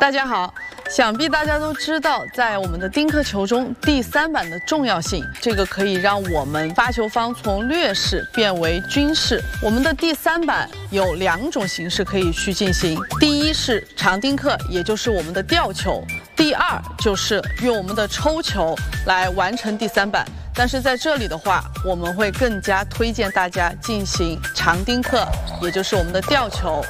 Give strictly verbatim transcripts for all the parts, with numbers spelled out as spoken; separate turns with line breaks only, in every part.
大家好，想必大家都知道，在我们的丁克球中，第三板的重要性，这个可以让我们发球方从劣势变为均势。我们的第三板有两种形式可以去进行，第一是长丁克，也就是我们的吊球；第二就是用我们的抽球来完成第三板。但是在这里的话，我们会更加推荐大家进行长丁克，也就是我们的吊球。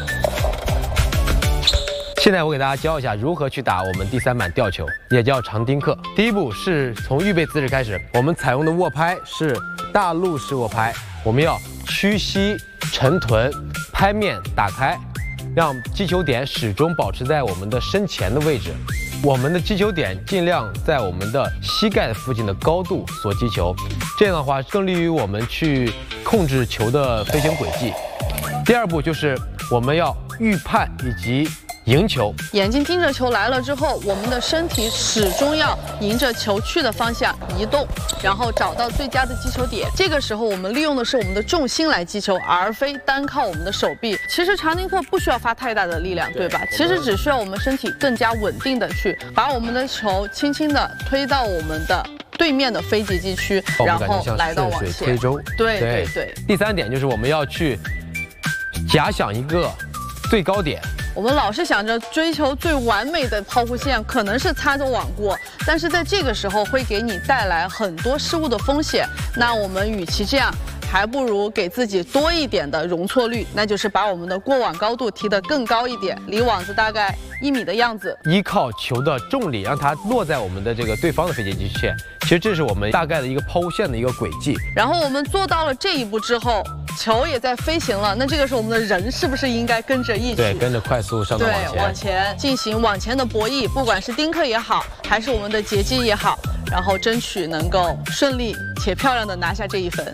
现在我给大家教一下如何去打我们第三板吊球，也叫长丁克。第一步是从预备姿势开始，我们采用的握拍是大陆式握拍，我们要屈膝沉臀，拍面打开，让击球点始终保持在我们的身前的位置。我们的击球点尽量在我们的膝盖附近的高度所击球，这样的话更利于我们去控制球的飞行轨迹。第二步就是我们要预判以及 迎球，
眼睛盯着球来了之后，我们的身体始终要迎着球去的方向移动，然后找到最佳的击球点。这个时候，我们利用的是我们的重心来击球，而非单靠我们的手臂。其实长丁克不需要发太大的力量，对吧？其实只需要我们身体更加稳定的去把我们的球轻轻的推到我们的 对面的非截击区，然后来到往前。
推舟。
对对对。
第三点就是我们要去假想一个最高点。
我们老是想着追求最完美的抛物线，可能是擦着网过，但是在这个时候会给你带来很多失误的风险。那我们与其这样，还不如给自己多一点的容错率，那就是把我们的过网高度提得更高一点，离网子大概一米的样子。依
靠球的重力，让它落在我们的这个对方的非截击线。其实这是我们大概的一个抛物线的一个轨迹。然后我们做到了这一步之后，
球也在飞行了，那这个时候我们的人是不是应该跟着一起？
对，跟着快速上到往前，
对，往前进行往前的博弈，不管是丁克也好，还是我们的截击也好，然后争取能够顺利且漂亮的拿下这一分。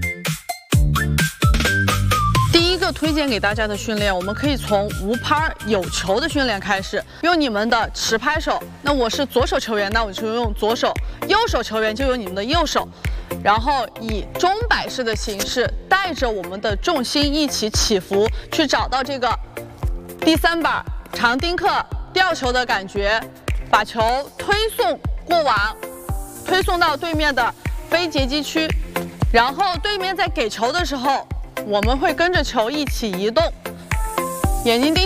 第一个推荐给大家的训练，我们可以从无拍有球的训练开始，用你们的持拍手。那我是左手球员，那我就用左手；右手球员就用你们的右手。 然后以钟摆式的形式，带着我们的重心一起起伏，去找到这个第三板长丁克吊球的感觉，把球推送过网，推送到对面的非截击区，然后对面在给球的时候，我们会跟着球一起移动，眼睛盯。